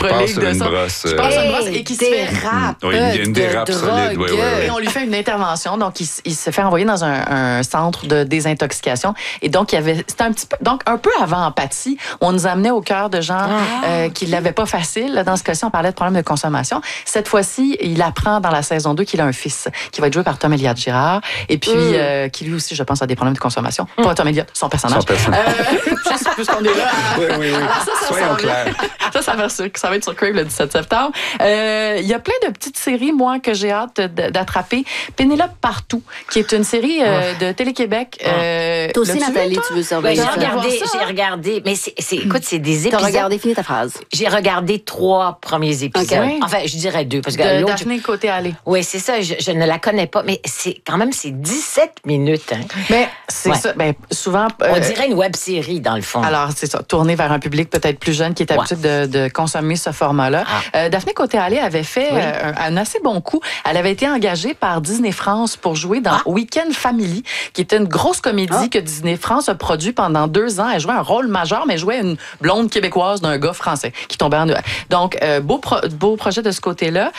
proligue de ça. Qui passe sur une brosse et qui se fait il y a une dérape solide. Et on lui fait une intervention. Donc, il se fait envoyer dans un centre de désintoxication. Et donc, c'était un peu avant Empathie. On nous amenait au cœur de gens qui ne l'avaient pas facile. Dans ce cas-ci, on parlait de problèmes de consommation. Cette fois-ci, il apprend dans la saison 2 qu'il a un fils qui va être joué par Tom Elliott Girard. Et puis, qui lui aussi, je pense, a des problèmes de consommation. Pas Tom Elliott, son personnage. Juste puisqu'on est là. Oui. Alors soyons clairs. Ça va être sur Crave le 17 septembre. Il y a plein de petites séries, moi, que j'ai hâte d'attraper. Pénélope Partout, qui est une série de Télé-Québec. Toi aussi, Nathalie, tu veux surveiller ça? J'ai regardé, mais écoute, c'est des épisodes. T'as regardé, finis ta phrase. J'ai regardé 3 premiers épisodes. Okay. Enfin, je dirais 2. Parce que Daphné Côté-Allée. Oui, c'est ça. Je ne la connais pas, mais c'est 17 minutes. Hein. Mais c'est ça. Ben, souvent. On dirait une web-série, dans le fond. Alors, c'est ça. Tourner vers un public peut-être plus jeune qui est habitué de consommer ce format-là. Daphné Côté-Allée avait fait un assez bon coup. Elle avait été engagée par Disney France pour jouer dans Week-end Family, qui était une grosse comédie que Disney France a produit pendant 2 ans. Elle jouait un rôle majeur, mais jouait une blonde québécoise d'un gars français qui tombait en... Donc, beau projet de ce côté-là.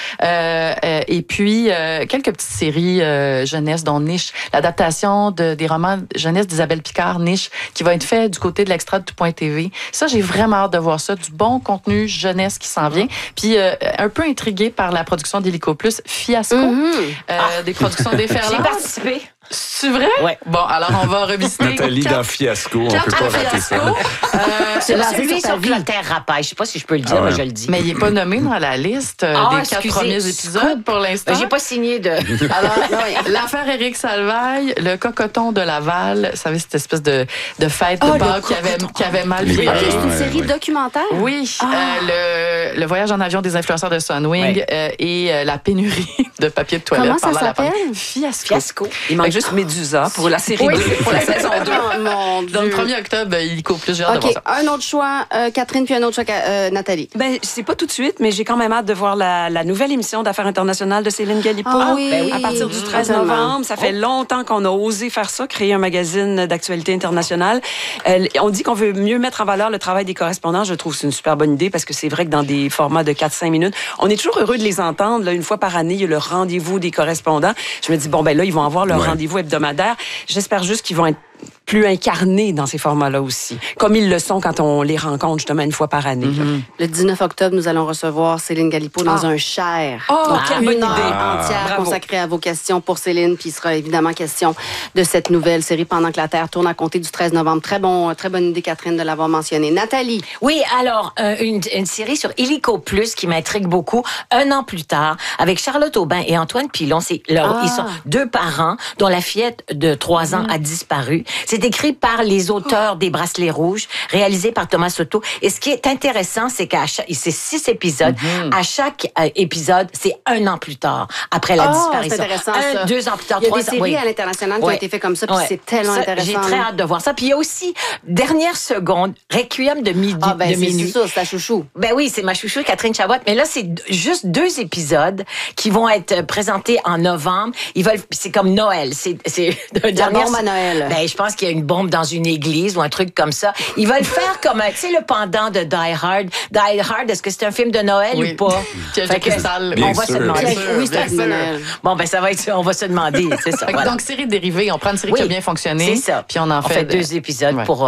Et puis, quelques petites séries jeunesse, dont Niche, l'adaptation des romans jeunesse d'Isabelle Picard, Niche, qui va être fait du côté de l'extra de Tout.tv. Ça, j'ai vraiment hâte de voir ça. Du bon contenu jeunesse qui s'en vient. Puis, un peu intriguée par la production d'Hélico Plus, Fiasco, des productions déferlantes. J'ai participé. C'est vrai? Oui. Bon, alors on va revisiter. Nathalie dans Fiasco, on ne peut pas rater ça. C'est celui sur Clotaire Rapaille. Je ne sais pas si je peux le dire, mais je le dis. Mais il n'est pas nommé dans la liste des 4 premiers épisodes pour l'instant. J'ai pas signé de... Alors, l'affaire Éric Salvaille, le cocoton de Laval, vous savez, cette espèce de fête de Pâques qui avait mal viré. C'est une série documentaire? Oui. Le voyage en avion des influenceurs de Sunwing et la pénurie de papier de toilette. Comment ça s'appelle? Fiasco. Il manque juste Médusa pour la série 2, pour la saison 2. Oh, mon Dieu. Donc, le 1er octobre, Hélico Plus, j'ai hâte de voir ça. Un autre choix, Catherine, puis un autre choix, Nathalie. Ben, c'est pas tout de suite, mais j'ai quand même hâte de voir la nouvelle émission d'Affaires internationales de Céline Galipo. À partir du 13 novembre. Ça fait longtemps qu'on a osé faire ça, créer un magazine d'actualité internationale. On dit qu'on veut mieux mettre en valeur le travail des correspondants. Je trouve que c'est une super bonne idée parce que c'est vrai que dans des formats de 4-5 minutes, on est toujours heureux de les entendre. Là, une fois par année, il y a le rendez-vous des correspondants. Je me dis, bon, ben là, ils vont avoir leur rendez-vous hebdomadaire. J'espère juste qu'ils vont être plus incarnés dans ces formats-là aussi, comme ils le sont quand on les rencontre justement une fois par année. Le 19 octobre, nous allons recevoir Céline Galipo dans un Cher. Quelle bonne idée. Entière consacrée à vos questions pour Céline, puis il sera évidemment question de cette nouvelle série Pendant que la Terre tourne à compter du 13 novembre. Très bonne idée, Catherine, de l'avoir mentionné. Nathalie. Oui, alors, une série sur Hélico Plus qui m'intrigue beaucoup, 1 an plus tard, avec Charlotte Aubin et Antoine Pilon. Ils sont 2 parents dont la fillette de 3 ans a disparu. C'est écrit par les auteurs des Bracelets Rouges, réalisé par Thomas Soto. Et ce qui est intéressant, c'est c'est 6 épisodes. À chaque épisode, c'est 1 an plus tard, après la disparition. C'est intéressant, ça. 2 ans plus tard, 3 ans. Il y a des séries à l'international qui ont été faites comme ça, puis c'est tellement intéressant. J'ai très hâte de voir ça. Puis il y a aussi, dernière seconde, Requiem de midi. de minuit. C'est ça, c'est ta chouchou. Ben oui, c'est ma chouchou, Catherine Chabot. Mais là, c'est juste 2 épisodes qui vont être présentés en novembre. C'est comme Noël. C'est la bombe à Noël. Ben, je pense qu'il y a une bombe dans une église ou un truc comme ça. Ils veulent faire comme, tu sais, le pendant de Die Hard. Die Hard, est-ce que c'est un film de Noël ou pas? On va se demander. Oui, c'est un film de Noël. Bon, ben ça va être, on va se demander, c'est ça. Donc, série dérivée, on prend une série qui a bien fonctionné. C'est ça. Puis on fait 2 épisodes pour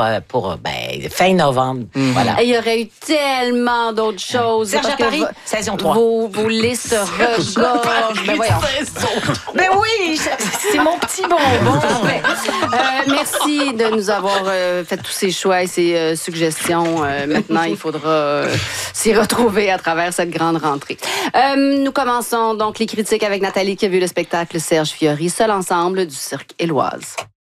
fin novembre. Voilà. Et il y aurait eu tellement d'autres choses. Serge à Paris, saison 3. Vos listes regorgent. Ben voyons. Ben oui, c'est mon petit bonbon. Merci de nous avoir fait tous ces choix et ces suggestions. Maintenant, il faudra s'y retrouver à travers cette grande rentrée. Nous commençons donc les critiques avec Nathalie qui a vu le spectacle Serge Fiori, Seul ensemble du Cirque Éloise.